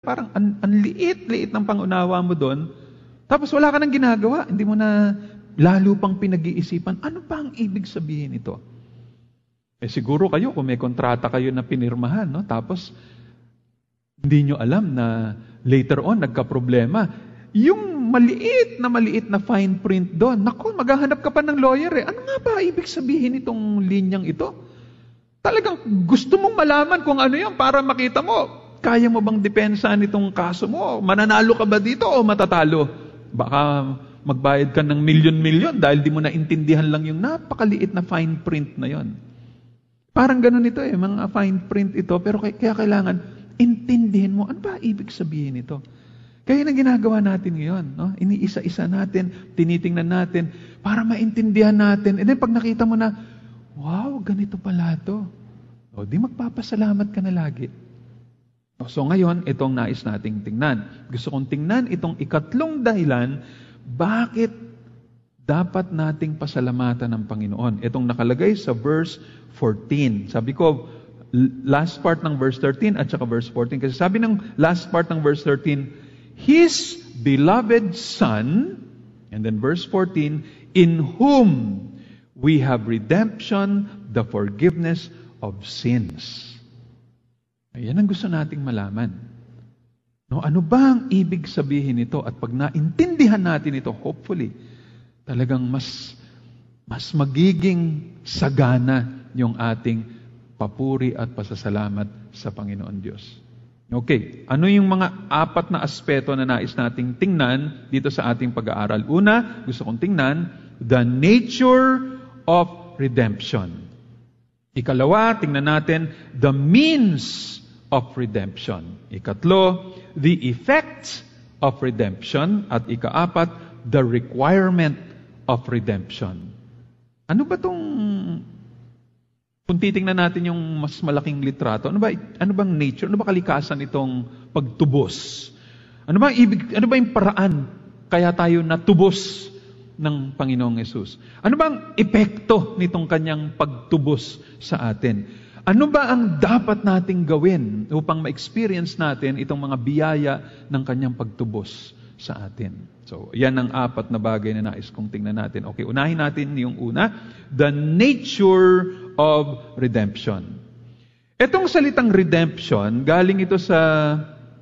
Parang ang liit-liit ng pangunawa mo doon, tapos wala ka nang ginagawa, hindi mo na lalo pang pinag-iisipan, ano ba ang ibig sabihin nito? Siguro kayo, kung may kontrata kayo na pinirmahan, no? Tapos hindi nyo alam na later on, nagka-problema. Yung maliit na fine print doon, naku, maghahanap ka pa ng lawyer eh. Ano nga ba ibig sabihin itong linyang ito? Talagang gusto mong malaman kung ano yan para makita mo, kaya mo bang depensahan itong kaso mo? Mananalo ka ba dito o matatalo? Baka magbayad ka ng milyon-milyon dahil di mo naintindihan lang yung napakaliit na fine print na yon. Parang ganun ito eh, mga fine print ito, pero kaya kailangan intindihin mo, ano ba ibig sabihin ito? Kaya na ginagawa natin ngayon, no? Iniisa-isa natin, tinitingnan natin, para maintindihan natin. And then pag nakita mo na, wow, ganito pala ito. O di magpapasalamat ka na lagi. So ngayon, itong nais nating tingnan. Gusto kong tingnan itong ikatlong dahilan, bakit dapat nating pasalamatan ng Panginoon. Itong nakalagay sa verse 14. Sabi ko, last part ng verse 13 at saka verse 14. Kasi sabi ng last part ng verse 13, His beloved Son, and then verse 14, in whom we have redemption, the forgiveness of sins. Ayan ang gusto nating malaman. No, ano ba ang ibig sabihin nito? At pag naintindihan natin ito, hopefully, talagang mas magiging sagana yung ating papuri at pasasalamat sa Panginoon Diyos. Okay, ano yung mga apat na aspeto na nais nating tingnan dito sa ating pag-aaral? Una, gusto kong tingnan, the nature of redemption. Ikalawa, tingnan natin, the means of redemption. Ikatlo, the effects of redemption. At ikaapat, the requirement of redemption. Ano ba itong, kung titingnan natin yung mas malaking litrato, ano bang nature, ano ba kalikasan itong pagtubos? Ano ba yung paraan kaya tayo natubos ng Panginoong Yesus? Ano bang epekto nitong kanyang pagtubos sa atin? Ano ba ang dapat nating gawin upang ma-experience natin itong mga biyaya ng kanyang pagtubos sa atin? So, yan ang apat na bagay na nais kong tingnan natin. Okay, unahin natin yung una, the nature of redemption. Itong salitang redemption, galing ito sa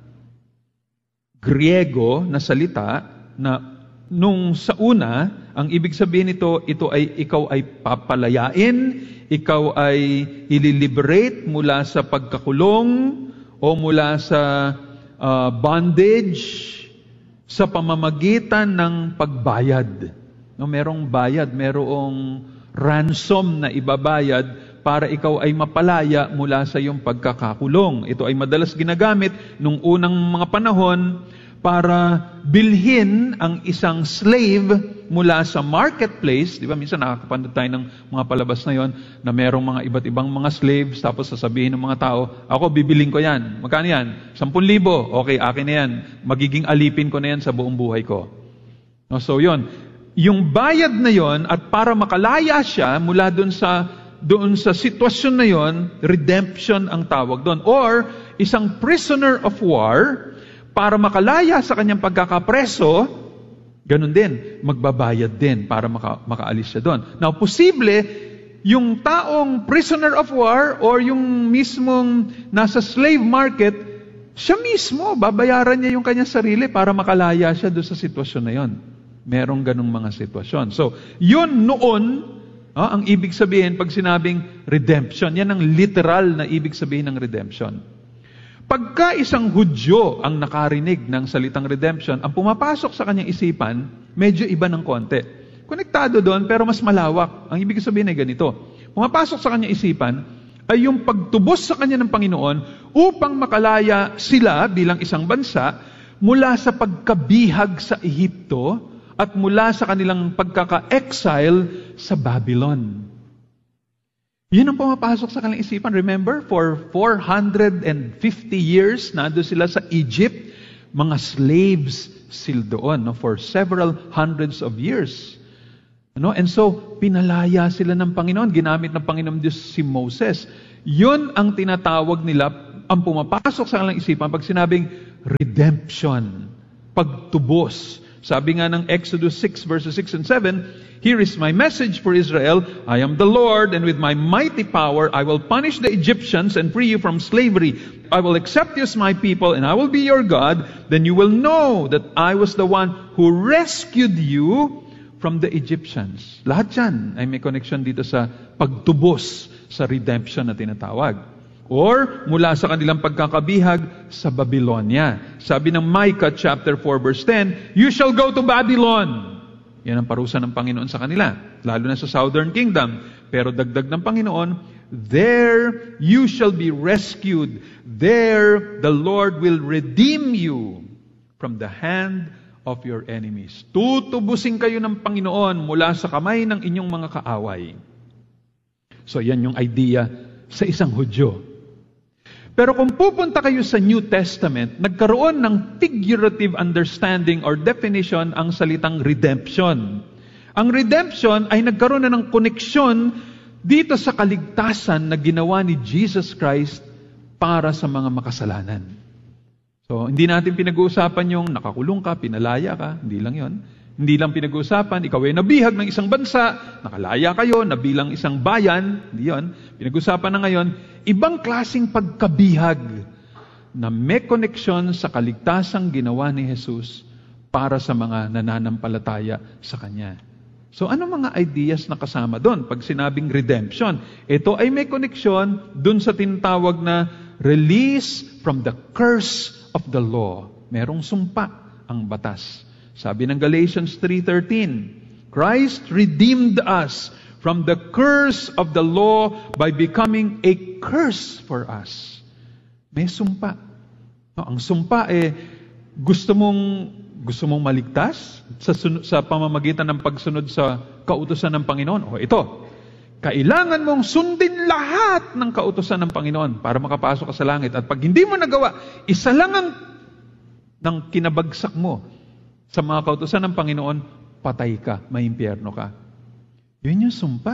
Griego na salita na nung sa una, ang ibig sabihin nito, ikaw ay papalayain, ikaw ay ililiberate mula sa pagkakulong o mula sa bondage sa pamamagitan ng pagbayad. No, merong bayad, merong ransom na ibabayad para ikaw ay mapalaya mula sa iyong pagkakakulong. Ito ay madalas ginagamit nung unang mga panahon para bilhin ang isang slave mula sa marketplace. Di ba? Minsan nakakapanood tayo ng mga palabas na yon na merong mga iba't ibang mga slaves, tapos sasabihin ng mga tao, ako bibiling ko yan. Magkano yan? 10,000. Okay, akin na yan. Magiging alipin ko na yan sa buong buhay ko. No, so yon. Yung bayad na yon, at para makalaya siya mula doon sa sitwasyon na yon, redemption ang tawag doon. Or isang prisoner of war, para makalaya sa kanyang pagkakapreso, ganun din, magbabayad din para makaalis siya doon. Now, posible, yung taong prisoner of war or yung mismong nasa slave market, siya mismo, babayaran niya yung kanyang sarili para makalaya siya doon sa sitwasyon na yon. Merong ganung mga sitwasyon. So, yun noon, ang ibig sabihin pag sinabing redemption, yan ang literal na ibig sabihin ng redemption. Pagka isang Hudyo ang nakarinig ng salitang redemption, ang pumapasok sa kanyang isipan, medyo iba ng konti. Konektado doon, pero mas malawak. Ang ibig sabihin ay ganito. Pumapasok sa kanyang isipan ay yung pagtubos sa kanya ng Panginoon upang makalaya sila bilang isang bansa mula sa pagkabihag sa Ehipto at mula sa kanilang pagkaka-exile sa Babylon. Yun ang pumapasok sa kanilang isipan. Remember, for 450 years, nando sila sa Egypt, mga slaves sila doon, no? For several hundreds of years. No? And so, pinalaya sila ng Panginoon. Ginamit ng Panginoon Diyos si Moses. Yun ang tinatawag nila ang pumapasok sa kanilang isipan pag sinabing redemption, pagtubos. Sabi nga ng Exodus 6 verses 6 and 7, "Here is my message for Israel. I am the Lord, and with my mighty power I will punish the Egyptians and free you from slavery. I will accept you as my people, and I will be your God. Then you will know that I was the one who rescued you from the Egyptians." Lahat yan ay may connection dito sa pagtubos, sa redemption na tinatawag. Or mula sa kanilang pagkakabihag sa Babylonia. Sabi ng Micah chapter 4 verse 10, "You shall go to Babylon." Yan ang parusa ng Panginoon sa kanila, lalo na sa Southern Kingdom. Pero dagdag ng Panginoon, "There you shall be rescued. There the Lord will redeem you from the hand of your enemies." Tutubusin kayo ng Panginoon mula sa kamay ng inyong mga kaaway. So yan yung idea sa isang Hudyo. Pero kung pupunta kayo sa New Testament, nagkaroon ng figurative understanding or definition ang salitang redemption. Ang redemption ay nagkaroon na ng koneksyon dito sa kaligtasan na ginawa ni Jesus Christ para sa mga makasalanan. So, hindi natin pinag-uusapan yung nakakulong ka, pinalaya ka, hindi lang yon. Hindi lang pinag-uusapan, ikaw ay nabihag ng isang bansa, nakalaya kayo, nabilang isang bayan, hindi yon. Pinag-uusapan na ngayon, ibang klaseng pagkabihag na may koneksyon sa kaligtasang ginawa ni Jesus para sa mga nananampalataya sa Kanya. So ano mga ideas na kasama doon pag sinabing redemption? Ito ay may koneksyon doon sa tinatawag na release from the curse of the law. Merong sumpa ang batas. Sabi ng Galatians 3:13, "Christ redeemed us from the curse of the law by becoming a curse for us." May sumpa. No, ang sumpa gusto mong maligtas sa pamamagitan ng pagsunod sa kautusan ng Panginoon. O ito, kailangan mong sundin lahat ng kautusan ng Panginoon para makapasok ka sa langit. At pag hindi mo nagawa, isa lang ang ng kinabagsak mo sa mga kautusan ng Panginoon, patay ka, may impyerno ka. Yun yung sumpa.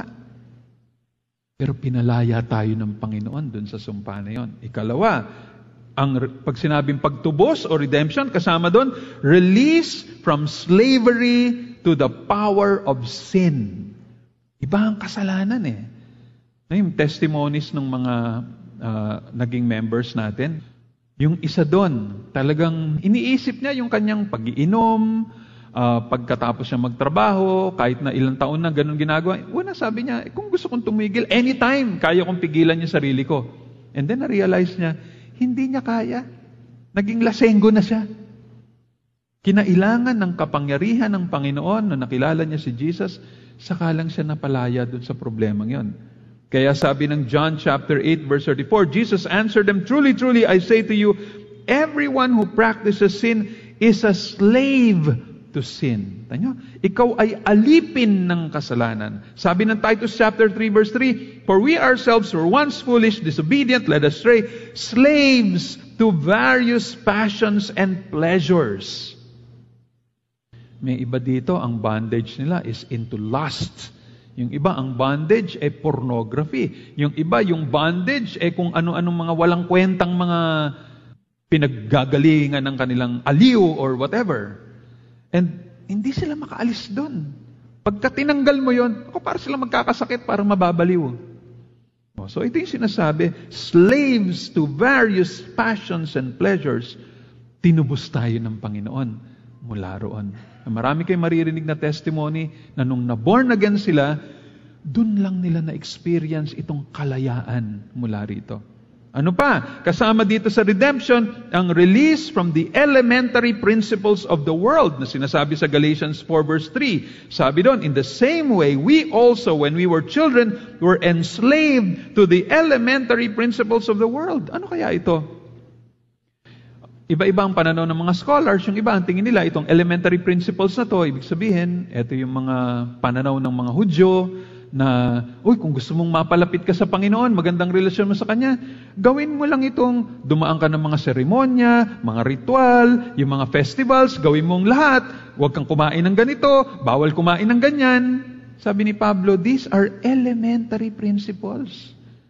Pero pinalaya tayo ng Panginoon dun sa sumpa na yun. Ikalawa, pag sinabing pagtubos o redemption, kasama dun, release from slavery to the power of sin. Iba ang kasalanan Yung testimonies ng mga naging members natin, yung isa doon, talagang iniisip niya yung kanyang pag-iinom, pagkatapos niya magtrabaho, kahit na ilang taon na ganun ginagawa. Una sabi niya, kung gusto kong tumigil, anytime, kaya kong pigilan yung sarili ko. And then na-realize niya, hindi niya kaya. Naging lasenggo na siya. Kinailangan ng kapangyarihan ng Panginoon na nakilala niya si Jesus, saka lang siya napalaya doon sa problemang yon. Kaya sabi ng John chapter 8 verse 34, Jesus answered them, "Truly, truly, I say to you, everyone who practices sin is a slave to sin." Tanyo, ikaw ay alipin ng kasalanan. Sabi ng Titus chapter 3 verse 3, "For we ourselves were once foolish, disobedient, led astray, slaves to various passions and pleasures." May iba dito, ang bondage nila is into lust. Yung iba, ang bondage pornography. Yung iba, yung bondage kung ano-anong mga walang kwentang mga pinaggagalingan ng kanilang aliw or whatever. And hindi sila makaalis doon. Pagka tinanggal mo yon, para sila magkakasakit, parang mababaliw. So ito yung sinasabi, slaves to various passions and pleasures, tinubos tayo ng Panginoon mula roon. Marami kayong maririnig na testimony na nung na-born again sila, dun lang nila na-experience itong kalayaan mula rito. Ano pa? Kasama dito sa redemption, ang release from the elementary principles of the world na sinasabi sa Galatians 4 verse 3. Sabi doon, "In the same way, we also, when we were children, were enslaved to the elementary principles of the world." Ano kaya ito? Iba-iba ang pananaw ng mga scholars. Yung iba, ang tingin nila, itong elementary principles na to, ibig sabihin, ito yung mga pananaw ng mga Hudyo, na, kung gusto mong mapalapit ka sa Panginoon, magandang relasyon mo sa Kanya, gawin mo lang itong dumaan ka ng mga seremonya, mga ritual, yung mga festivals, gawin mong lahat. Huwag kang kumain ng ganito, bawal kumain ng ganyan. Sabi ni Pablo, these are elementary principles.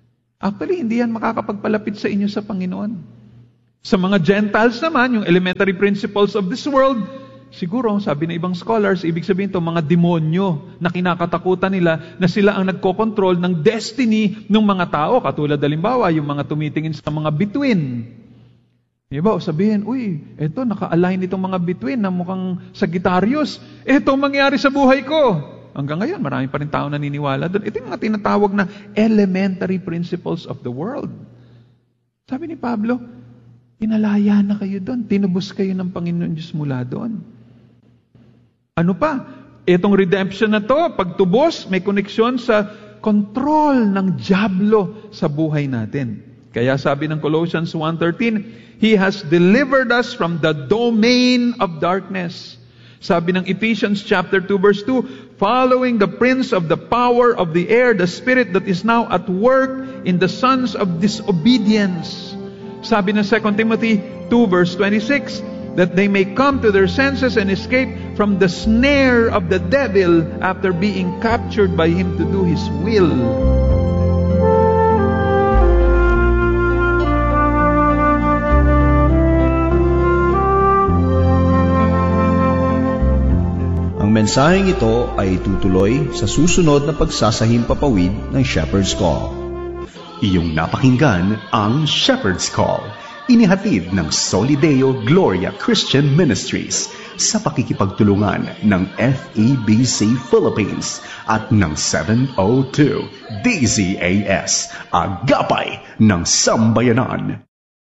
Actually, hindi yan makakapagpalapit sa inyo sa Panginoon. Sa mga Gentiles naman, yung elementary principles of this world, siguro, sabi ng ibang scholars, ibig sabihin ito, mga demonyo na kinakatakutan nila na sila ang nagkokontrol ng destiny ng mga tao. Katulad halimbawa, yung mga tumitingin sa mga bituin. Diba? O sabihin, uy, eto, naka-align itong mga bituin na mukhang Sagittarius. Eto ang mangyari sa buhay ko. Hanggang ngayon, marami pa rin tao naniniwala doon. Ito yung mga tinatawag na elementary principles of the world. Sabi ni Pablo, pinalaya na kayo doon. Tinubos kayo ng Panginoon Diyos mula doon. Ano pa? Itong redemption na to, pagtubos, may koneksyon sa control ng dyablo sa buhay natin. Kaya sabi ng Colossians 1:13, He has delivered us from the domain of darkness. Sabi ng Ephesians chapter 2 verse 2, following the prince of the power of the air, the spirit that is now at work in the sons of disobedience. Sabi ng 2 Timothy 2 verse 26, that they may come to their senses and escape from the snare of the devil after being captured by him to do his will. Ang mensaheng ito ay tutuloy sa susunod na pagsasahimpapawid ng Shepherd's Call. Iyong napakinggan ang Shepherd's Call, inihatid ng Solideo Gloria Christian Ministries sa pakikipagtulungan ng FEBC Philippines at ng 702 DZAS, Agapay ng Sambayanan.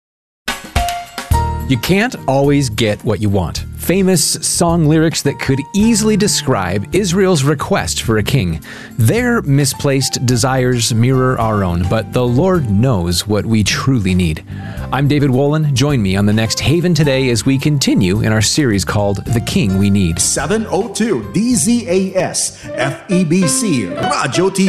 You can't always get what you want. Famous song lyrics that could easily describe Israel's request for a king. Their misplaced desires mirror our own, but the Lord knows what we truly need. I'm David Wolin. Join me on the next Haven Today as we continue in our series called The King We Need. 702 DZAS, FEBC, Radio TV.